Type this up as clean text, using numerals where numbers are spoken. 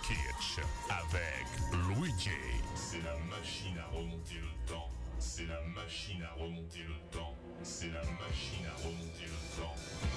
Kitsch avec Luigi. C'est la machine à remonter le temps. C'est la machine à remonter le temps. C'est la machine à remonter le temps.